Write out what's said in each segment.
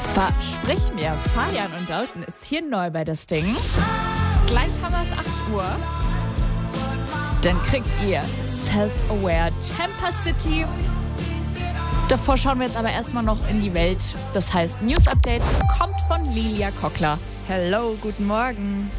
Versprich mir, Fabian und Dalton ist hier neu bei das Ding. Gleich haben wir es 8 Uhr. Dann kriegt ihr Self-Aware Tampa City. Davor schauen wir jetzt aber erstmal noch in die Welt. Das heißt, News Update kommt von Lilia Kockler. Hello, guten Morgen.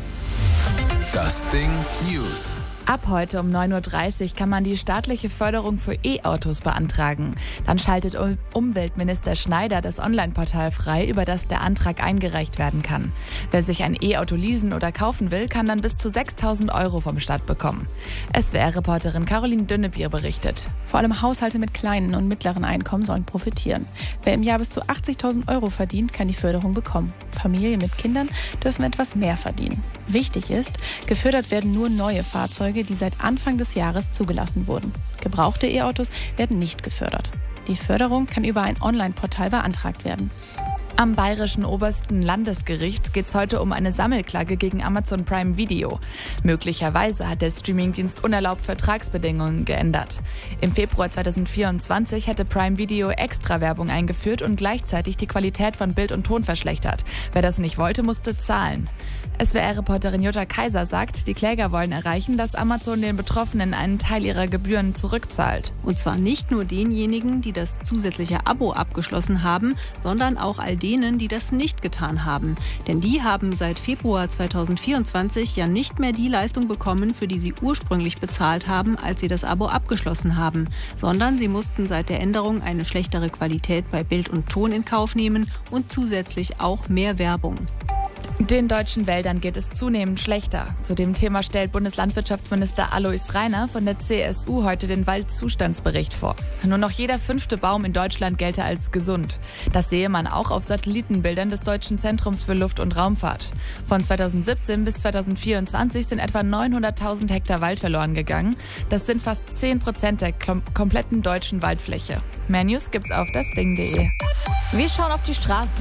Das Ding News. Ab heute um 9:30 Uhr kann man die staatliche Förderung für E-Autos beantragen. Dann schaltet Umweltminister Schneider das Online-Portal frei, über das der Antrag eingereicht werden kann. Wer sich ein E-Auto leasen oder kaufen will, kann dann bis zu 6.000 € vom Staat bekommen. SWR-Reporterin Caroline Dünnebier berichtet. Vor allem Haushalte mit kleinen und mittleren Einkommen sollen profitieren. Wer im Jahr bis zu 80.000 € verdient, kann die Förderung bekommen. Familien mit Kindern dürfen etwas mehr verdienen. Wichtig ist, gefördert werden nur neue Fahrzeuge, die seit Anfang des Jahres zugelassen wurden. Gebrauchte E-Autos werden nicht gefördert. Die Förderung kann über ein Online-Portal beantragt werden. Am Bayerischen Obersten Landesgericht geht es heute um eine Sammelklage gegen Amazon Prime Video. Möglicherweise hat der Streamingdienst unerlaubt Vertragsbedingungen geändert. Im Februar 2024 hätte Prime Video Extra-Werbung eingeführt und gleichzeitig die Qualität von Bild und Ton verschlechtert. Wer das nicht wollte, musste zahlen. SWR-Reporterin Jutta Kaiser sagt, die Kläger wollen erreichen, dass Amazon den Betroffenen einen Teil ihrer Gebühren zurückzahlt. Und zwar nicht nur denjenigen, die das zusätzliche Abo abgeschlossen haben, sondern auch all denen, die das nicht getan haben. Denn die haben seit Februar 2024 ja nicht mehr die Leistung bekommen, für die sie ursprünglich bezahlt haben, als sie das Abo abgeschlossen haben, sondern sie mussten seit der Änderung eine schlechtere Qualität bei Bild und Ton in Kauf nehmen und zusätzlich auch mehr Werbung. Den deutschen Wäldern geht es zunehmend schlechter. Zu dem Thema stellt Bundeslandwirtschaftsminister Alois Rainer von der CSU heute den Waldzustandsbericht vor. Nur noch jeder 5. Baum in Deutschland gelte als gesund. Das sehe man auch auf Satellitenbildern des Deutschen Zentrums für Luft- und Raumfahrt. Von 2017 bis 2024 sind etwa 900.000 Hektar Wald verloren gegangen. Das sind fast 10% der kompletten deutschen Waldfläche. Mehr News gibt's auf dasding.de. Wir schauen auf die Straßen.